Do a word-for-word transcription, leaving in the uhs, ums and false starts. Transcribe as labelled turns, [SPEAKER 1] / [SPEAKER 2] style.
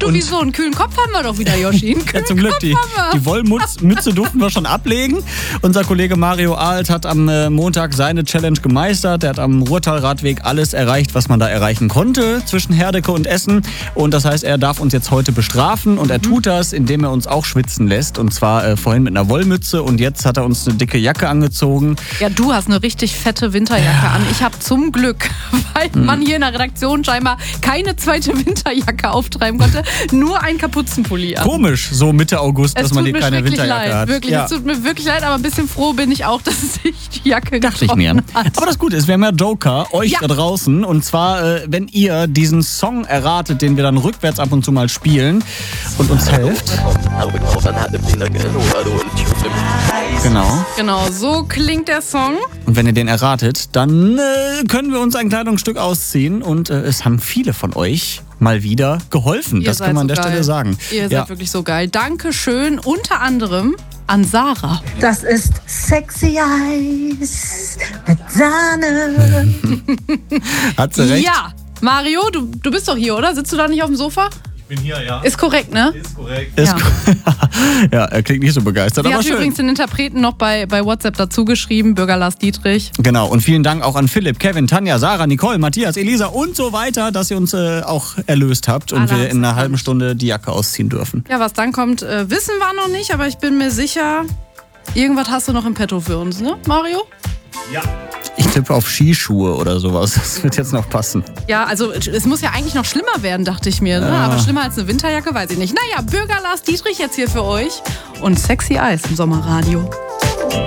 [SPEAKER 1] Du,
[SPEAKER 2] und
[SPEAKER 1] wieso? Einen kühlen Kopf haben wir doch wieder, Yoshi. Einen kühlen
[SPEAKER 2] ja, zum Glück,
[SPEAKER 1] Kopf
[SPEAKER 2] die,
[SPEAKER 1] haben wir.
[SPEAKER 2] die Wollmütze durften wir schon ablegen. Unser Kollege Mario Ahlt hat am äh, Montag seine Challenge gemeistert. Er hat am Ruhrtalradweg alles erreicht, was man da erreichen konnte zwischen Herdecke und Essen. Und das heißt, er darf uns jetzt heute bestrafen. Und er
[SPEAKER 1] Mhm.
[SPEAKER 2] tut das, indem er uns auch schwitzen lässt. Und zwar äh, vorhin mit einer Wollmütze. Und jetzt hat er uns eine dicke Jacke angezogen.
[SPEAKER 1] Ja, du hast eine richtig fette Winterjacke an. Ich habe zum Glück, weil man hier in der Redaktion scheinbar keine zweite Winterjacke auftreiben konnte, nur ein Kapuzenpulli an.
[SPEAKER 2] Komisch, so Mitte August,
[SPEAKER 1] Es
[SPEAKER 2] dass man
[SPEAKER 1] tut
[SPEAKER 2] hier
[SPEAKER 1] mir
[SPEAKER 2] keine
[SPEAKER 1] wirklich
[SPEAKER 2] Winterjacke
[SPEAKER 1] leid,
[SPEAKER 2] hat.
[SPEAKER 1] wirklich.
[SPEAKER 2] Ja.
[SPEAKER 1] Es tut mir wirklich leid, aber ein bisschen froh bin ich auch, dass sich die Jacke
[SPEAKER 2] Dachte ich
[SPEAKER 1] getroffen
[SPEAKER 2] mir.
[SPEAKER 1] hat.
[SPEAKER 2] Aber das Gute ist, wir haben ja Joker, euch
[SPEAKER 1] Ja.
[SPEAKER 2] da draußen. Und zwar, äh, wenn ihr diesen Song erratet, den wir dann rückwärts ab und zu mal spielen und uns helft. Genau.
[SPEAKER 1] Genau, so klingt der Song.
[SPEAKER 2] Und wenn ihr den erratet, dann äh, können wir uns ein Kleidungsstück ausziehen. Und äh, es haben viele von euch mal wieder geholfen.
[SPEAKER 1] Ihr
[SPEAKER 2] das
[SPEAKER 1] seid
[SPEAKER 2] kann man an
[SPEAKER 1] so
[SPEAKER 2] der
[SPEAKER 1] geil.
[SPEAKER 2] Stelle sagen.
[SPEAKER 1] Ihr
[SPEAKER 2] Ja.
[SPEAKER 1] seid wirklich so geil. Dankeschön, unter anderem an Sarah.
[SPEAKER 3] Das ist Sexy Eis mit Sahne.
[SPEAKER 2] Hat sie recht?
[SPEAKER 1] Ja, Mario, du, du bist doch hier, oder? Sitzt du da nicht auf dem Sofa?
[SPEAKER 4] Ich bin hier, ja.
[SPEAKER 1] Ist korrekt, ne?
[SPEAKER 4] Ist korrekt.
[SPEAKER 2] Ist
[SPEAKER 1] Ja.
[SPEAKER 2] ja, er klingt nicht so begeistert,
[SPEAKER 1] Sie
[SPEAKER 2] aber
[SPEAKER 1] hat
[SPEAKER 2] schön.
[SPEAKER 1] übrigens den Interpreten noch bei, bei WhatsApp dazu geschrieben, Bürger Lars Dietrich.
[SPEAKER 2] Genau, und vielen Dank auch an Philipp, Kevin, Tanja, Sarah, Nicole, Matthias, Elisa und so weiter, dass ihr uns äh, auch erlöst habt und
[SPEAKER 1] Alle
[SPEAKER 2] wir
[SPEAKER 1] haben's
[SPEAKER 2] in einer
[SPEAKER 1] erkannt.
[SPEAKER 2] halben Stunde die Jacke ausziehen dürfen.
[SPEAKER 1] Ja, was dann kommt, äh, wissen wir noch nicht, aber ich bin mir sicher, irgendwas hast du noch im Petto für uns, ne, Mario?
[SPEAKER 4] Ja.
[SPEAKER 2] Ich tippe auf Skischuhe oder sowas. Das wird jetzt noch passen.
[SPEAKER 1] Ja, also es muss ja eigentlich noch schlimmer werden, dachte ich mir. Ne?
[SPEAKER 2] Ja.
[SPEAKER 1] Aber schlimmer als eine Winterjacke, weiß ich nicht. Naja, Bürger Lars Dietrich jetzt hier für euch und Sexy Eis im Sommerradio.